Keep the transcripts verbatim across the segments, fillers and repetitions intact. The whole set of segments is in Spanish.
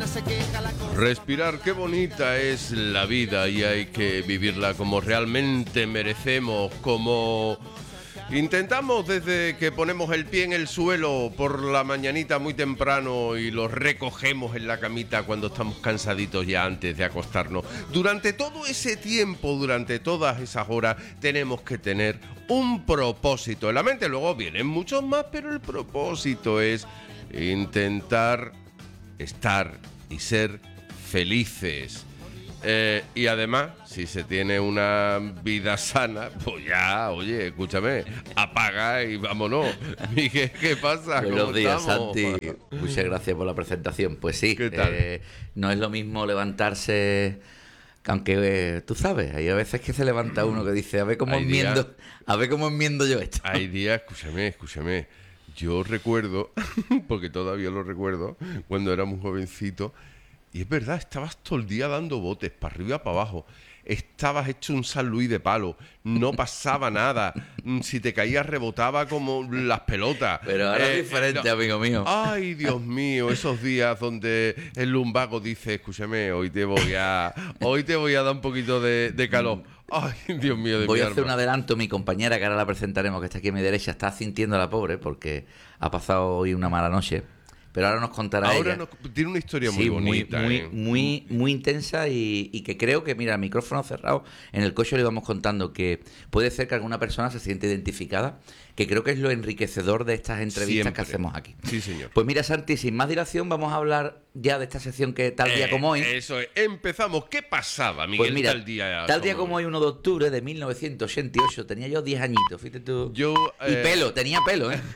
Respirar, qué bonita es la vida y hay que vivirla como realmente merecemos, como intentamos desde que ponemos el pie en el suelo por la mañanita muy temprano y lo recogemos en la camita cuando estamos cansaditos ya antes de acostarnos. Durante todo ese tiempo, durante todas esas horas, tenemos que tener un propósito en la mente. Luego vienen muchos más, pero el propósito es intentar estar y ser felices. Eh, y además, si se tiene una vida sana, pues ya, oye, escúchame, apaga y vámonos. Miguel, ¿qué pasa? Buenos días, estamos? Santi. Muchas gracias por la presentación. Pues sí, ¿Qué tal? eh, no es lo mismo levantarse, que aunque eh, tú sabes, hay a veces que se levanta uno que dice, a ver cómo Hay enmiendo, días- a ver cómo enmiendo yo esto. Hay días, escúchame, escúchame. Yo recuerdo, porque todavía lo recuerdo, cuando era muy jovencito, y es verdad, estabas todo el día dando botes, para arriba, para abajo. Estabas hecho un San Luis de palo, no pasaba nada. Mm, Si te caías, rebotaba como las pelotas. Pero ahora Eh, es diferente, no- amigo mío. Ay, Dios mío, esos días donde el lumbago dice, escúchame, hoy te voy a, hoy te voy a dar un poquito de, de calor. Ay, Dios mío de Voy mi a hacer un alma. adelanto. Mi compañera, que ahora la presentaremos, que está aquí a mi derecha, está sintiendo la pobre porque ha pasado hoy una mala noche. Pero ahora nos contará Ahora ella. nos- tiene una historia muy Sí, bonita. muy, ¿eh? muy, muy intensa y, y que creo que, mira, el micrófono cerrado, en el coche le íbamos contando que puede ser que alguna persona se siente identificada, que creo que es lo enriquecedor de estas entrevistas Siempre. que hacemos aquí. Sí, señor. Pues mira, Santi, sin más dilación, vamos a hablar ya de esta sección que tal día Eh, como hoy. Eso es. Empezamos. ¿Qué pasaba, Miguel, Pues mira, tal día, tal día como hoy, uno de octubre de mil novecientos ochenta y ocho, tenía yo diez añitos, fíjate tú. Yo, Y eh, pelo, tenía pelo, ¿eh?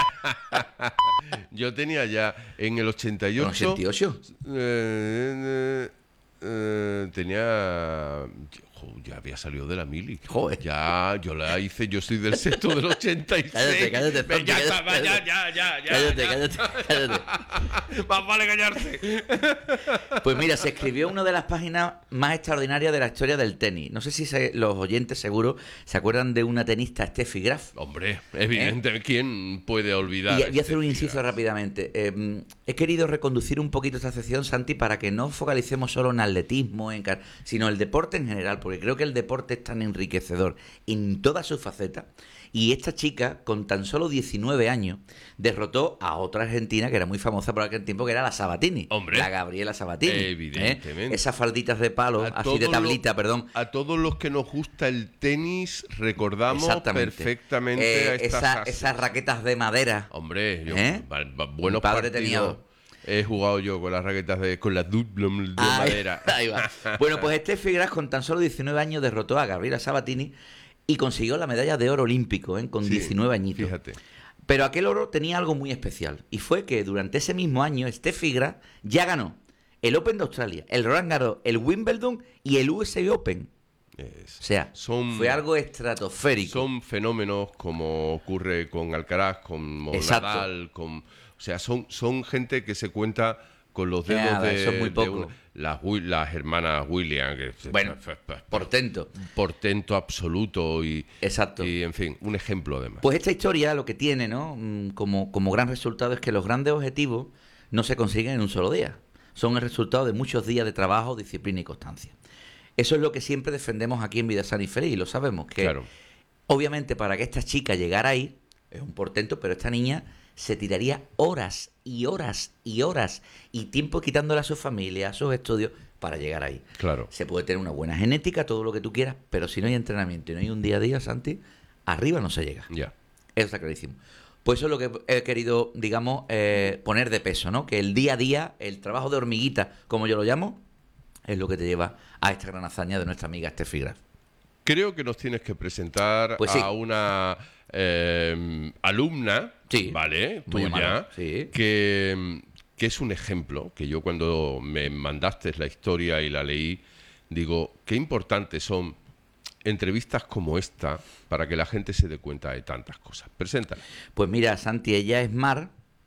Yo tenía ya en el ochenta y ¿Con ocho. ochenta y ocho? eh, eh, eh, tenía. Jo, ya había salido de la mili. Joder. Ya, yo la hice, yo soy del sexto del ochenta y seis. Cállate, cállate, Pero ya cállate, estaba, ya, cállate. ya, ya, ya. Cállate, ya. cállate, cállate. Más vale callarse. Pues mira, se escribió una de las páginas más extraordinarias de la historia del tenis. No sé si se- los oyentes seguro se acuerdan de una tenista, Steffi Graf. Hombre, evidente, ¿quién puede olvidar? Y voy a hacer un este inciso día? rápidamente. Eh, he querido reconducir un poquito esta sección, Santi, para que no focalicemos solo en atletismo, en car- sino el deporte en general, porque creo que el deporte es tan enriquecedor en todas sus facetas. Y esta chica, con tan solo diecinueve años, derrotó a otra argentina que era muy famosa por aquel tiempo, que era la Sabatini. Hombre. La Gabriela Sabatini. ¿eh? Evidentemente. Esas falditas de palo, A así todos de los- tablita, perdón. A todos los que nos gusta el tenis, recordamos Exactamente. perfectamente Eh, a estas esa- ases. esas raquetas de madera. Hombre, yo, ¿Eh? va- va- buenos Mi padre partidos tenía- he jugado yo con las raquetas de con las Dublum de Ahí- madera. ahí va. Bueno, pues Steffi Graf con tan solo diecinueve años derrotó a Gabriela Sabatini y consiguió la medalla de oro olímpico, ¿eh? Con Sí, diecinueve añitos. Fíjate. Pero aquel oro tenía algo muy especial y fue que durante ese mismo año Steffi Graf ya ganó el Open de Australia, el Roland Garros, el Wimbledon y el U S Open. Es- O sea, son, fue algo estratosférico. son fenómenos como ocurre con Alcaraz, con Exacto. Nadal, con, o sea, son, son gente que se cuenta con los dedos Nada, de, eso es muy de poco. una- las, Wi- las hermanas Williams, que Bueno, portento. portento absoluto y, Exacto. y, en fin, un ejemplo además. Pues esta historia lo que tiene, ¿no? Mm, Como, como gran resultado es que los grandes objetivos no se consiguen en un solo día. Son el resultado de muchos días de trabajo, disciplina y constancia. Eso es lo que siempre defendemos aquí en Vida Sana y Feliz, y lo sabemos, que Claro. obviamente para que esta chica llegara ahí, es un portento, pero esta niña se tiraría horas y horas y horas y tiempo quitándole a su familia, a sus estudios, para llegar ahí. Claro. Se puede tener una buena genética, todo lo que tú quieras, pero si no hay entrenamiento y no hay un día a día, Santi, arriba no se llega. Ya. Eso está clarísimo. Pues eso es lo que he querido, digamos, eh, poner de peso, ¿no? Que el día a día, el trabajo de hormiguita, como yo lo llamo, es lo que te lleva a esta gran hazaña de nuestra amiga Steffi Graf. Creo que nos tienes que presentar Pues sí. a una eh, alumna, Sí. ¿vale? Muy Tuya, amable, sí. que, que es un ejemplo, que yo cuando me mandaste la historia y la leí, digo, qué importantes son entrevistas como esta para que la gente se dé cuenta de tantas cosas. Preséntala. Pues mira, Santi, ella es Mar.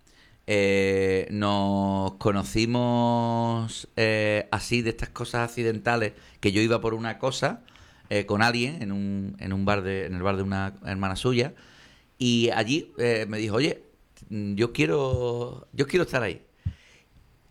Eh, nos conocimos eh, así de estas cosas accidentales, que yo iba por una cosa eh, con alguien en un, en un bar de, en el bar de una hermana suya, y allí eh, me dijo, oye, yo quiero, yo quiero estar ahí.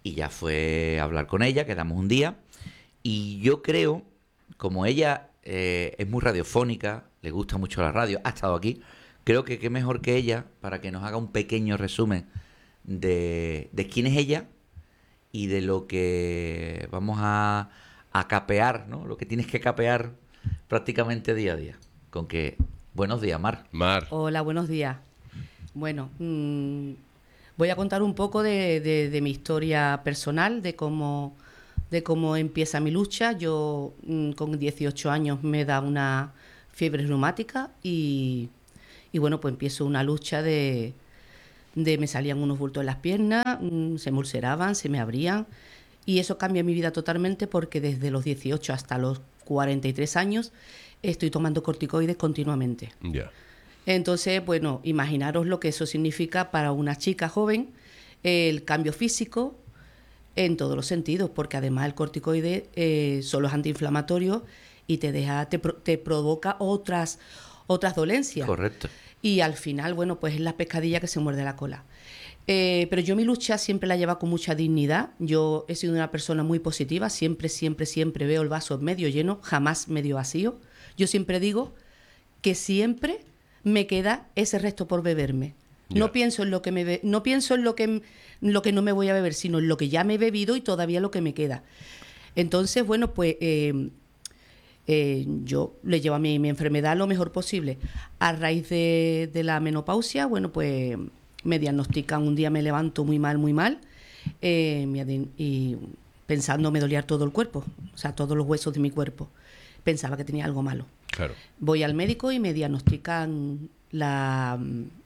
y ya fue a hablar con ella, quedamos un día, y yo creo, como ella eh, es muy radiofónica, le gusta mucho la radio, ha estado aquí, creo que qué mejor que ella para que nos haga un pequeño resumen de, de quién es ella y de lo que vamos a, a capear, ¿no? Lo que tienes que capear prácticamente día a día. Con que, buenos días, Mar. Mar. Hola, buenos días. Bueno, mmm, voy a contar un poco de, de, de mi historia personal, de cómo, de cómo empieza mi lucha. Yo mmm, con dieciocho años me da una fiebre reumática y, y bueno, pues empiezo una lucha de, de me salían unos bultos en las piernas, mmm, se me ulceraban, se me abrían y eso cambia mi vida totalmente porque desde los dieciocho hasta los cuarenta y tres años estoy tomando corticoides continuamente. Ya. Yeah. Entonces, bueno, imaginaros lo que eso significa para una chica joven, el cambio físico en todos los sentidos, porque además el corticoide eh, solo es antiinflamatorio y te deja, te, te provoca otras, otras dolencias. Correcto. Y al final, bueno, pues es la pescadilla que se muerde la cola. Eh, pero yo mi lucha siempre la llevo con mucha dignidad. Yo he sido una persona muy positiva, siempre, siempre, siempre veo el vaso medio lleno, jamás medio vacío. Yo siempre digo que siempre me queda ese resto por beberme. Yeah. No pienso en lo que me be- no pienso en lo que lo que no me voy a beber, sino en lo que ya me he bebido y todavía lo que me queda. Entonces, bueno, pues eh, eh, yo le llevo a mi, mi enfermedad lo mejor posible. A raíz de, de la menopausia, bueno, pues me diagnostican, un día me levanto muy mal, muy mal, eh, me, y pensando me dolía todo el cuerpo, o sea, todos los huesos de mi cuerpo. Pensaba que tenía algo malo. Claro. Voy al médico y me diagnostican la...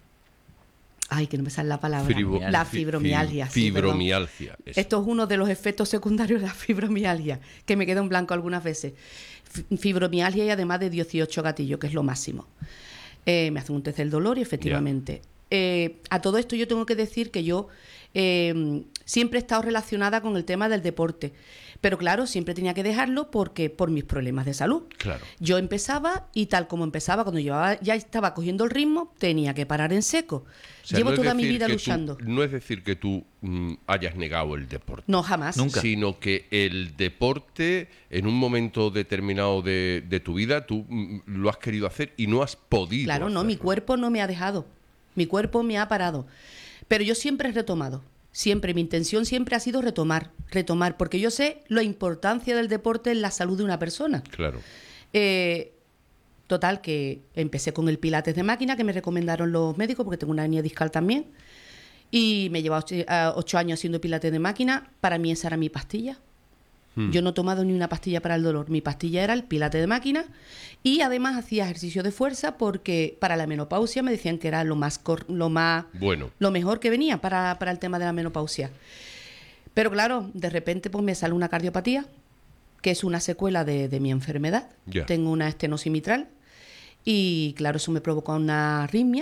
Ay, que no me sale la palabra. Fribo, la fibromialgia. Fi, fibromialgia. Sí, esto es uno de los efectos secundarios de la fibromialgia, que me queda en blanco algunas veces. Fibromialgia y además de dieciocho gatillos, que es lo máximo. Eh, me hacen un test del dolor y efectivamente... Yeah. Eh, a todo esto yo tengo que decir que yo eh, siempre he estado relacionada con el tema del deporte, pero claro, siempre tenía que dejarlo porque por mis problemas de salud. Claro. Yo empezaba y tal como empezaba, cuando llevaba, ya estaba cogiendo el ritmo, tenía que parar en seco. O sea, Llevo no toda mi vida luchando. Tú, no es decir que tú mm, hayas negado el deporte. No, jamás. Nunca. Sino que el deporte, en un momento determinado de, de tu vida, tú mm, lo has querido hacer y no has podido Claro, hacerlo. no, mi cuerpo no me ha dejado. Mi cuerpo me ha parado. Pero yo siempre he retomado. Siempre, mi intención siempre ha sido retomar, retomar, porque yo sé la importancia del deporte en la salud de una persona. Claro. Eh, total, que empecé con el pilates de máquina que me recomendaron los médicos, porque tengo una hernia discal también, y me he llevado ocho años haciendo pilates de máquina. Para mí esa era mi pastilla. Hmm. Yo no he tomado ni una pastilla para el dolor. Mi pastilla era el pilates de máquina y además hacía ejercicio de fuerza porque para la menopausia me decían que era lo más cor- lo más bueno. lo mejor que venía para, para el tema de la menopausia. Pero claro, de repente pues me sale una cardiopatía, que es una secuela de, de mi enfermedad. Yeah. Tengo una estenosis mitral y claro, eso me provoca una arritmia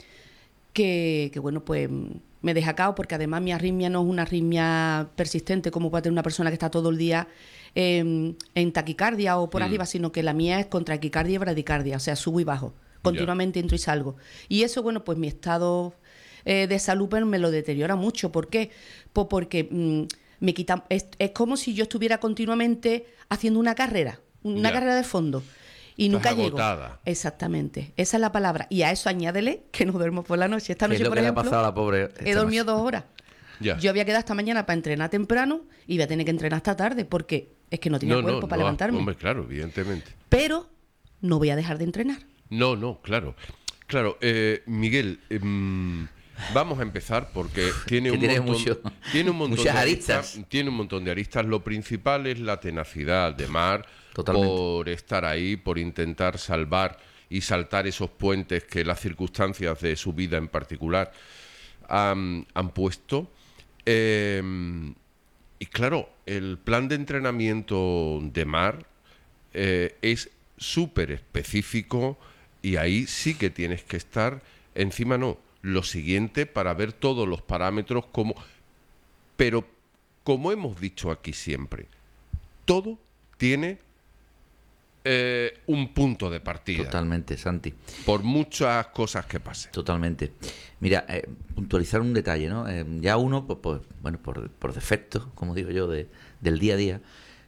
que, que bueno, pues me deja cao porque además mi arritmia no es una arritmia persistente como puede tener una persona que está todo el día eh, en taquicardia o por mm. arriba, sino que la mía es con taquicardia y bradicardia, o sea, subo y bajo, continuamente yeah. entro y salgo. Y eso, bueno, pues mi estado eh, de salud pues, me lo deteriora mucho. ¿Por qué? Pues porque mm, me quita, es, es como si yo estuviera continuamente haciendo una carrera, una yeah. carrera de fondo. Y nunca llego. Exactamente, esa es la palabra. Y a eso añádele que no duermo por la noche. Esta noche, es lo por que ejemplo, le ha pasado a la pobre he dormido noche. dos horas. Ya. Yo había quedado esta mañana para entrenar temprano y voy a tener que entrenar hasta tarde porque es que no tenía no, cuerpo no, para no, levantarme. Hombre, claro, evidentemente. Pero no voy a dejar de entrenar. No, no, claro. Claro, eh, Miguel, eh, vamos a empezar porque tiene un, tiene montón, mucho, tiene un montón muchas de aristas. aristas. Tiene un montón de aristas. Lo principal es la tenacidad de Mar. Totalmente. Por estar ahí, por intentar salvar y saltar esos puentes que las circunstancias de su vida en particular han, han puesto. Eh, y claro, el plan de entrenamiento de Mar eh, es súper específico y ahí sí que tienes que estar encima, no, lo siguiente para ver todos los parámetros como... Pero, como hemos dicho aquí siempre, todo tiene eh, un punto de partida. Totalmente, Santi. Por muchas cosas que pasen. Totalmente. Mira, eh, puntualizar un detalle, ¿no? Eh, ya uno, pues, pues, bueno, por, por defecto, como digo yo, de, del día a día,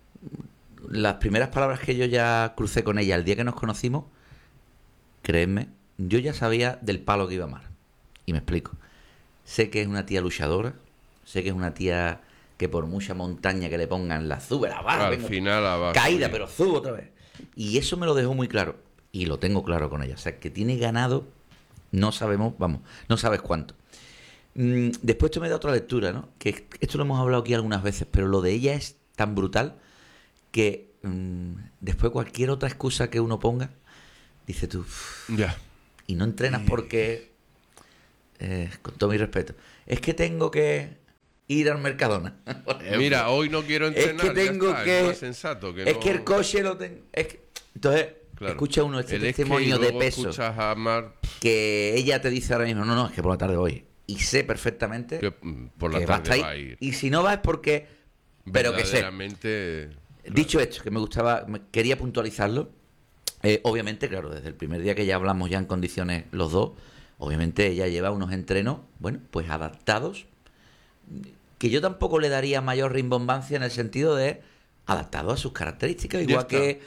las primeras palabras que yo ya crucé con ella el día que nos conocimos, créeme, yo ya sabía del palo que iba a Mar. Y me explico. Sé que es una tía luchadora, sé que es una tía que por mucha montaña que le pongan la sube, la baja. Al venga, final la baja. caída, pero sube otra vez. Y eso me lo dejó muy claro. Y lo tengo claro con ella. O sea, que tiene ganado, no sabemos, vamos, no sabes cuánto. Mm, después esto me da otra lectura, ¿no? Que esto lo hemos hablado aquí algunas veces, pero lo de ella es tan brutal que mm, después cualquier otra excusa que uno ponga, dice tú, Ya. y no entrenas porque, eh, con todo mi respeto, es que tengo que ir al Mercadona. por ejemplo. Mira, hoy no quiero entrenar. es que tengo ya está, que es más sensato que es no- que el coche lo tengo. Es que... Entonces, Claro. escucha uno este El es que testimonio y de luego peso escuchas a Mar, que ella te dice ahora mismo, no, no, es que por la tarde voy. Y sé perfectamente que mm, por la que va a tarde estar va a ahí. ir. Y si no va es porque... Pero que sé. Verdaderamente, Dicho esto, que me gustaba, me- quería puntualizarlo. Eh, obviamente, claro, desde el primer día que ya hablamos ya en condiciones los dos, obviamente ella lleva unos entrenos, bueno, pues adaptados, que yo tampoco le daría mayor rimbombancia en el sentido de adaptado a sus características, Ya igual está. que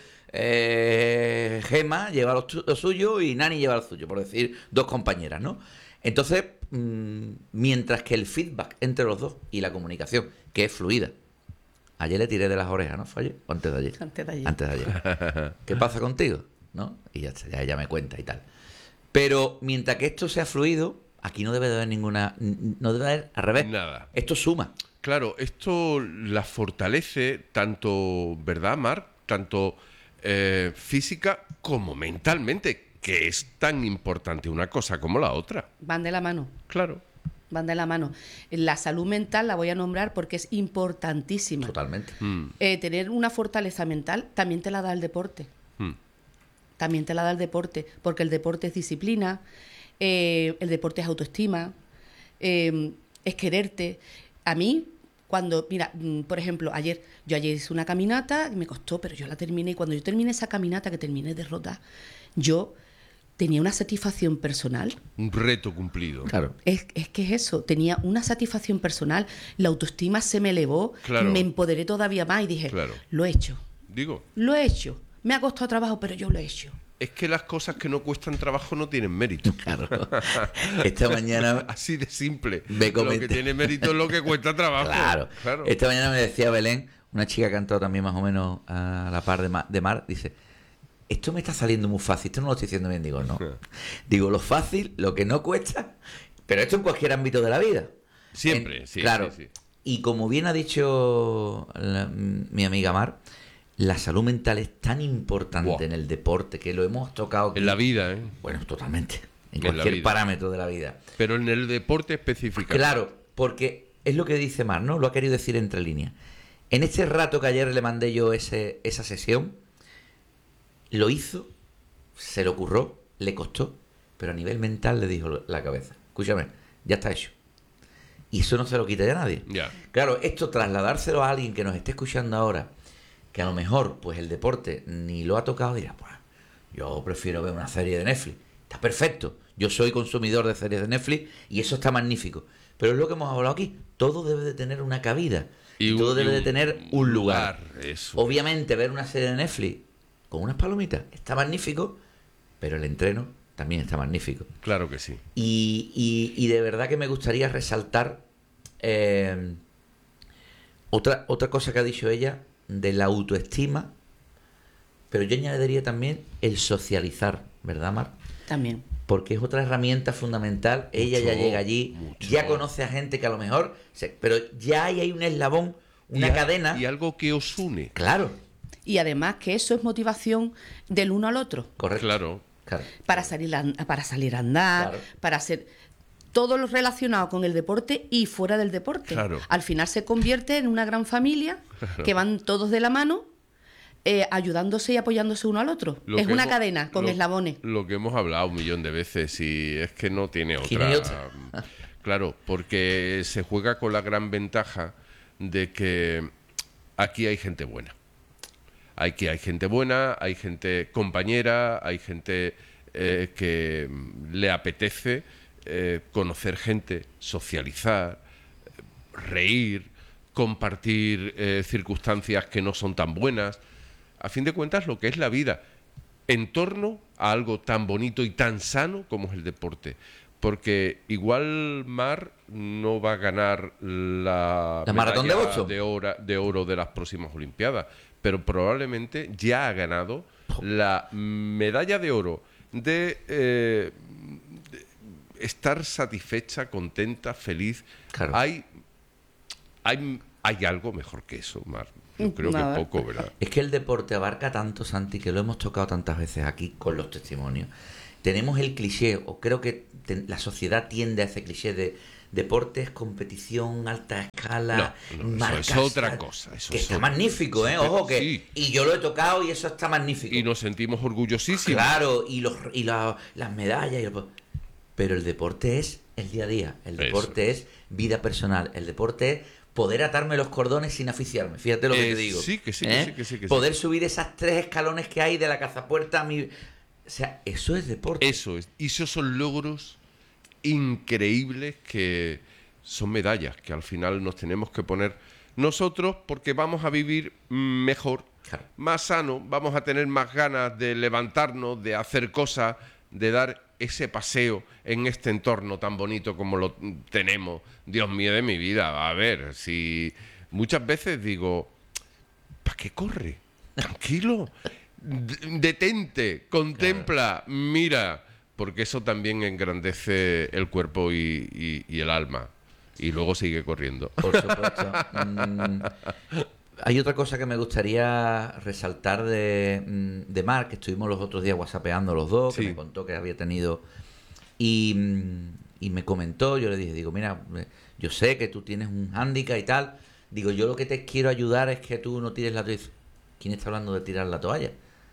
eh, Gema lleva lo, tu- lo suyo y Nani lleva lo suyo, por decir dos compañeras, ¿no? Entonces, mm, mientras que el feedback entre los dos y la comunicación, que es fluida, ayer le tiré de las orejas, ¿no? ¿Fue ayer? ¿O antes de ayer? Antes de ayer. Antes de ayer. ¿Qué pasa contigo? ¿No? Y ya, está, ya ella me cuenta y tal. Pero mientras que esto sea fluido, aquí no debe de haber ninguna... n- No debe de haber, al revés. Nada. Esto suma. Claro, esto la fortalece tanto, ¿verdad, Mar? Tanto eh, física como mentalmente, que es tan importante una cosa como la otra. Van de la mano. Claro. Van de la mano. La salud mental la voy a nombrar porque es importantísima. Totalmente. Mm, Eh, tener una fortaleza mental también te la da el deporte. mm. También te la da el deporte, porque el deporte es disciplina, eh, el deporte es autoestima, eh, es quererte. A mí, cuando, mira, mm, por ejemplo, ayer, yo ayer hice una caminata, me costó, pero yo la terminé, y cuando yo terminé esa caminata, que terminé de rodar, yo tenía una satisfacción personal. Un reto cumplido. Claro. Es, es que es eso, tenía una satisfacción personal, la autoestima se me elevó, Claro. me empoderé todavía más y dije, Claro. lo he hecho, Digo, lo he hecho. Me ha costado trabajo, pero yo lo he hecho. es que las cosas que no cuestan trabajo no tienen mérito. Claro. Esta mañana... Así de simple. Me Lo que comenté. tiene mérito es lo que cuesta trabajo. Claro. Claro. Esta mañana me decía Belén, una chica que ha entrado también más o menos a la par de Mar, de Mar, dice, esto me está saliendo muy fácil, esto no lo estoy diciendo bien. Digo, no. Digo, lo fácil, lo que no cuesta, pero esto en cualquier ámbito de la vida. Siempre, En- sí, Claro. sí, sí. Y como bien ha dicho la- mi amiga Mar, la salud mental es tan importante Buah. en el deporte que lo hemos tocado aquí. En la vida, ¿eh? Bueno, totalmente. En En la cualquier vida. parámetro de la vida. Pero en el deporte específico. Claro, porque es lo que dice Mar, ¿no? Lo ha querido decir entre líneas. En este rato que ayer le mandé yo ese, esa sesión, lo hizo, se le ocurrió, le costó, pero a nivel mental le dijo la cabeza, escúchame, ya está hecho. Y eso no se lo quita ya nadie. Ya. Claro, esto trasladárselo a alguien que nos esté escuchando ahora, que a lo mejor pues el deporte ni lo ha tocado, dirá, pues yo prefiero ver una serie de Netflix. Está perfecto. Yo soy consumidor de series de Netflix y eso está magnífico. Pero es lo que hemos hablado aquí. Todo debe de tener una cabida. Y, un- todo y debe de un- tener un lugar. Eso. Obviamente ver una serie de Netflix con unas palomitas está magnífico, pero el entreno también está magnífico. Claro que sí. Y, y- y de verdad que me gustaría resaltar eh, otra, otra cosa que ha dicho ella de la autoestima, pero yo añadiría también el socializar, ¿verdad, Mar? También. Porque es otra herramienta fundamental. Ella ya Mucho, llega allí, mucho. ya conoce a gente que a lo mejor, se- pero ya hay ahí un eslabón, una Y a- cadena. Y algo que os une. Claro, Y además que eso es motivación del uno al otro. correcto. Claro. Claro. Para salir a, para salir a andar, Claro. para hacer todo lo relacionado con el deporte y fuera del deporte. Claro. Al final se convierte en una gran familia que van todos de la mano, eh, ayudándose y apoyándose uno al otro. Lo Es que una hemos- cadena con lo- eslabones. Lo que hemos hablado un millón de veces y es que no tiene Aquí otra. no hay otra. Claro, porque se juega con la gran ventaja de que aquí hay gente buena. Hay que hay gente buena, hay gente compañera, hay gente eh, que le apetece eh, conocer gente, socializar, reír, compartir eh, circunstancias que no son tan buenas. A fin de cuentas, lo que es la vida en torno a algo tan bonito y tan sano como es el deporte. Porque igual Mar no va a ganar la, ¿La maratón de Boston? de, oro, de oro de las próximas Olimpiadas, pero probablemente ya ha ganado la medalla de oro de, eh, de estar satisfecha, contenta, feliz. Claro. Hay, hay, hay algo mejor que eso, Mar. Yo creo Nada. que poco, ¿verdad? Es que el deporte abarca tanto, Santi, que lo hemos tocado tantas veces aquí con los testimonios. Tenemos el cliché, o creo que te, la sociedad tiende a ese cliché de deportes, competición, alta escala, No, no, eso marcas, es otra tal, cosa, eso que es está otra- magnífico, ¿eh? Sí, Ojo que... sí. Y yo lo he tocado y eso está magnífico. Y nos sentimos orgullosísimos. Claro, y, los, y la- las medallas. Y el- pero el deporte es el día a día. El Eso. deporte es vida personal. El deporte es poder atarme los cordones sin asfixiarme. Fíjate lo que Eh, te digo. sí, que sí, que ¿Eh? sí, que sí, que sí. Poder subir esas tres escalones que hay de la cazapuerta a mi... O sea, eso es deporte. Eso es. Y esos son logros increíbles que son medallas que al final nos tenemos que poner nosotros porque vamos a vivir mejor, Claro. más sano, vamos a tener más ganas de levantarnos, de hacer cosas, de dar ese paseo en este entorno tan bonito como lo tenemos. Dios mío de mi vida, a ver, si muchas veces digo, ¿para qué corre? Tranquilo, D- detente, contempla, mira, porque eso también engrandece el cuerpo y, y- y el alma. Y luego sigue corriendo. Por supuesto. Mm, hay otra cosa que me gustaría resaltar de, mm, de Marc, que estuvimos los otros días whatsappeando los dos, Sí. que me contó que había tenido... Y, mm, y me comentó, yo le dije, digo, mira, eh, yo sé que tú tienes un hándicap y tal. Digo, yo lo que te quiero ayudar es que tú no tires la toalla. ¿Quién está hablando de tirar la toalla?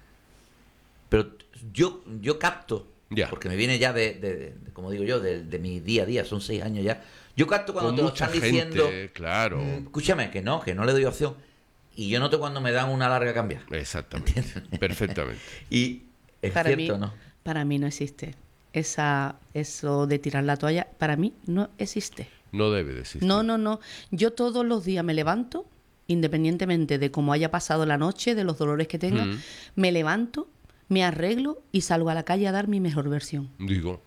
Pero yo, yo capto, Ya. porque me viene ya de, de- de- de- como digo yo, de, de mi día a día, son seis años ya. Yo capto cuando Con te lo mucha están gente, diciendo... claro. Mm, escúchame, que no, que no le doy opción. Y yo noto cuando me dan una larga cambiar. Exactamente. Perfectamente. Y es Para cierto, mí, ¿no? para mí no existe. Esa, eso de tirar la toalla, para mí no existe. No debe de existir. No, no, no. Yo todos los días me levanto, independientemente de cómo haya pasado la noche, de los dolores que tenga, Mm. me levanto, me arreglo y salgo a la calle a dar mi mejor versión. Digo.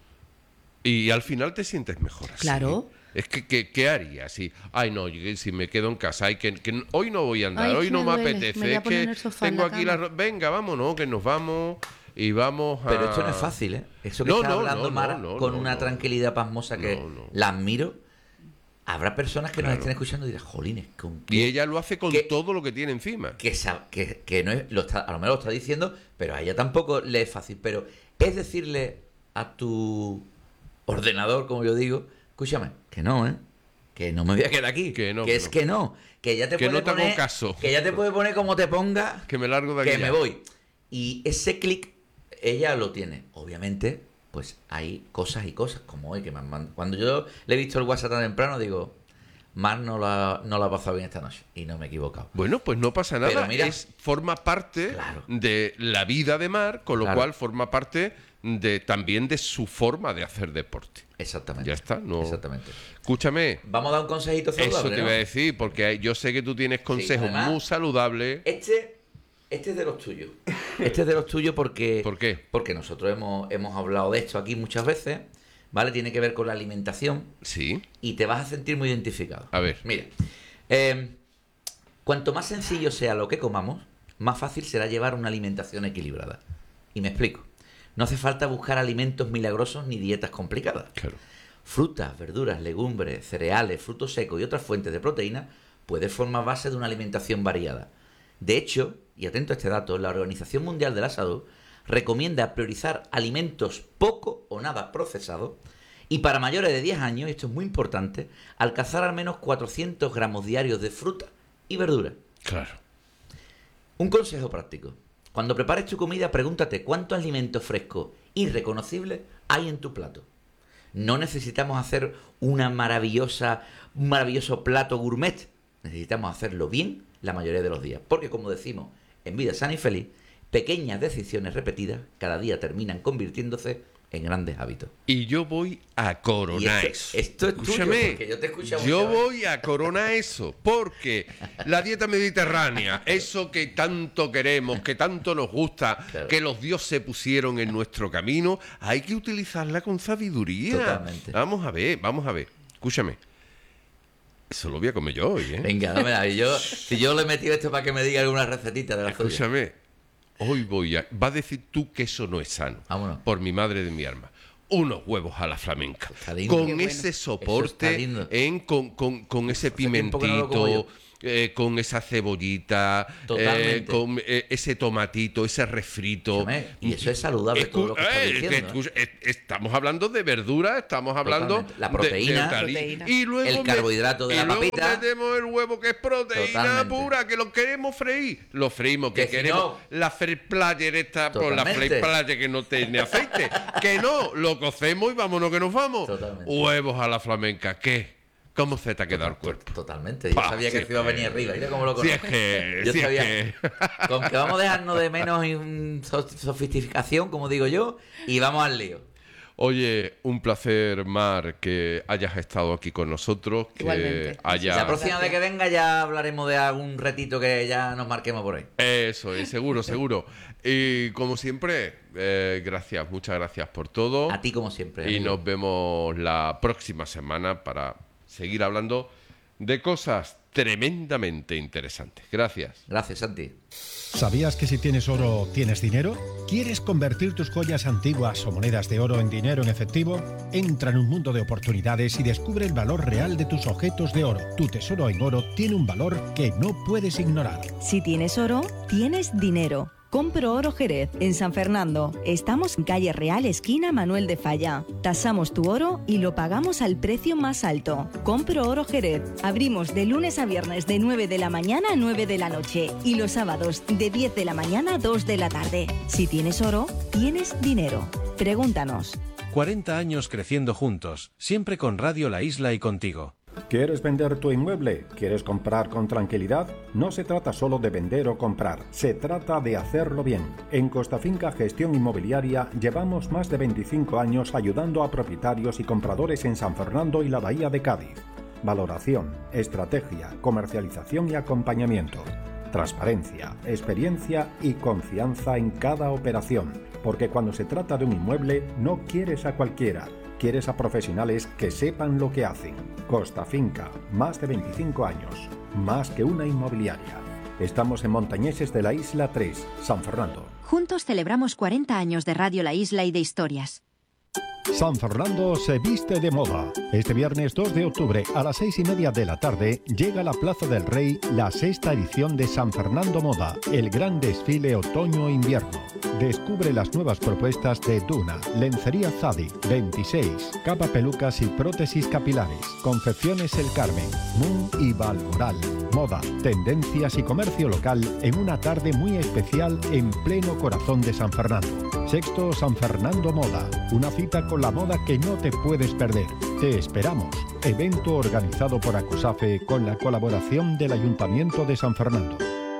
Y al final te sientes mejor así. Claro. Es que, que- ¿qué haría? Si, ay, no, yo- si me quedo en casa, ay, que, que hoy no voy a andar, Ay, hoy que no me me duele, apetece, me voy a es poner que en el sofá, en tengo la aquí la... cama. ro- Venga, vámonos, que nos vamos y vamos a... Pero esto no es fácil, ¿eh? Eso que No, está no, hablando no, Mara, no, no, con no, una no. tranquilidad pasmosa que No, no. la admiro. Habrá personas que nos Claro. estén escuchando y dirán, jolines, ¿con Y qué? ella lo hace con que- todo lo que tiene encima. Que, sa- que, que no es, lo está, a lo mejor lo está diciendo, pero a ella tampoco le es fácil. Pero es decirle a tu ordenador, como yo digo, escúchame, que no, ¿eh? Que no me voy a quedar aquí. Que no, que que es no. que no. Que ya te Que puede no te hago poner, caso. Que ya te puede poner como te ponga, Que me largo de aquí que me ya. voy. Y ese clic, ella lo tiene. Obviamente, pues hay cosas y cosas, como hoy, que me han mandado. Cuando yo le he visto el WhatsApp tan temprano, digo, Mar no la, no la ha pasado bien esta noche. Y no me he equivocado. Bueno, pues no pasa nada. Pero mira- es, forma parte Claro. de la vida de Mar, con lo Claro. cual forma parte de también de su forma de hacer deporte. Exactamente. Ya está, no. Exactamente. Escúchame, Vamos a dar un consejito saludable, eso te ¿no? iba a decir, porque hay- yo sé que tú tienes consejos además- muy saludables. Este, este es de los tuyos. Este es de los tuyos porque... ¿Por qué? Porque nosotros hemos, hemos hablado de esto aquí muchas veces, ¿vale? Tiene que ver con la alimentación Sí, y te vas a sentir muy identificado. A ver. Mira, eh, cuanto más sencillo sea lo que comamos, más fácil será llevar una alimentación equilibrada. Y me explico. No hace falta buscar alimentos milagrosos ni dietas complicadas. claro. Frutas, verduras, legumbres, cereales, frutos secos y otras fuentes de proteína pueden formar base de una alimentación variada. De hecho, y atento a este dato, la Organización Mundial de la Salud recomienda priorizar alimentos poco o nada procesados y para mayores de diez años, y esto es muy importante, alcanzar al menos cuatrocientos gramos diarios de fruta y verdura. Claro. Un consejo práctico. Cuando prepares tu comida, pregúntate cuántos alimentos frescos y reconocibles hay en tu plato. No necesitamos hacer una maravillosa, un maravilloso plato gourmet. Necesitamos hacerlo bien la mayoría de los días. Porque, como decimos, En vida sana y feliz, pequeñas decisiones repetidas cada día terminan convirtiéndose en grandes hábitos. Y yo voy a coronar Y eso. esto, esto es tuyo, Escúchame, porque yo te escucho yo mucho, ¿eh? voy a coronar eso, porque la dieta mediterránea, eso que tanto queremos, que tanto nos gusta, Claro. que los dioses pusieron en nuestro camino, hay que utilizarla con sabiduría. Totalmente. Vamos a ver, vamos a ver. Escúchame. Eso lo voy a comer yo hoy, ¿eh? Venga, dámela. Y yo, si yo le he metido esto para que me diga alguna recetita de la suya. Escúchame. Hoy voy a... Va a decir tú que eso no es sano. Vámonos. Por mi madre de mi alma. Unos huevos a la flamenca. Está lindo. Con Qué bueno. ese Eso está soporte, lindo. en, con, con, con ese tiempo que no lo como pimentito, yo. eh, con esa cebollita, Totalmente. eh, con eh, ese tomatito, ese refrito. Escúchame, y eso es saludable, todo lo que estás Eh, que diciendo, ¿eh? escucha, eh, estamos hablando de verdura, estamos hablando Totalmente. La de- proteína. de tal y- Proteína. y luego El me- carbohidrato de y la luego papita. metemos el huevo que es proteína Totalmente. pura, que lo queremos freír. Lo freímos, que, Que si queremos no- la Fair Player esta, por la Totalmente. Fair Player que no tiene aceite. Que no, lo cocemos y vámonos que nos vamos. Totalmente. Huevos a la flamenca, ¿qué? ¿Cómo se te ha quedado el cuerpo? Totalmente. Yo Pa, sabía que si esto iba a es venir que- arriba. Mira cómo lo Si es conozco. que, Yo si es sabía. que... Con que vamos a dejarnos de menos mm, so- sofisticación, como digo yo, y vamos al lío. Oye, un placer, Mar, que hayas estado aquí con nosotros, que Igualmente. haya... La próxima vez que venga ya hablaremos de algún retito que ya nos marquemos por ahí. Eso es, seguro, seguro. Y como siempre, eh, gracias, muchas gracias por todo. A ti como siempre. Y amigo. nos vemos la próxima semana para seguir hablando de cosas tremendamente interesantes. Gracias. Gracias, Santi. ¿Sabías que si tienes oro, tienes dinero? ¿Quieres convertir tus joyas antiguas o monedas de oro en dinero en efectivo? Entra en un mundo de oportunidades y descubre el valor real de tus objetos de oro. Tu tesoro en oro tiene un valor que no puedes ignorar. Si tienes oro, tienes dinero. Compro Oro Jerez, en San Fernando. Estamos en calle Real, esquina Manuel de Falla. Tasamos tu oro y lo pagamos al precio más alto. Compro Oro Jerez. Abrimos de lunes a viernes de nueve de la mañana a nueve de la noche y los sábados de diez de la mañana a dos de la tarde. Si tienes oro, tienes dinero. Pregúntanos. cuarenta años creciendo juntos, siempre con Radio La Isla y contigo. ¿Quieres vender tu inmueble? ¿Quieres comprar con tranquilidad? No se trata solo de vender o comprar, se trata de hacerlo bien. En Costa Finca Gestión Inmobiliaria llevamos más de veinticinco años ayudando a propietarios y compradores en San Fernando y la Bahía de Cádiz. Valoración, estrategia, comercialización y acompañamiento. Transparencia, experiencia y confianza en cada operación. Porque cuando se trata de un inmueble, no quieres a cualquiera. Quieres a profesionales que sepan lo que hacen. Costa Finca, más de veinticinco años, más que una inmobiliaria. Estamos en Montañeses de la Isla tres, San Fernando. Juntos celebramos cuarenta años de Radio La Isla y de historias. San Fernando se viste de moda. Este viernes dos de octubre a las seis y media de la tarde llega a la Plaza del Rey la sexta edición de San Fernando Moda, el gran desfile otoño-invierno. Descubre las nuevas propuestas de Duna, Lencería Zadi, veintiséis, Capa Pelucas y Prótesis Capilares, Confecciones El Carmen, Moon y Valmoral. Moda, tendencias y comercio local en una tarde muy especial en pleno corazón de San Fernando. Sexto San Fernando Moda, una cita con la moda que no te puedes perder. Te esperamos. Evento organizado por Acosafe con la colaboración del Ayuntamiento de San Fernando.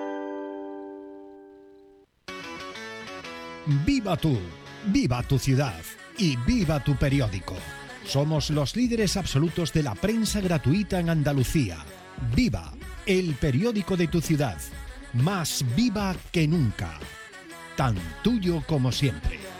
Viva tú, viva tu ciudad y viva tu periódico. Somos los líderes absolutos de la prensa gratuita en Andalucía. Viva, el periódico de tu ciudad. Más viva que nunca. Tan tuyo como siempre.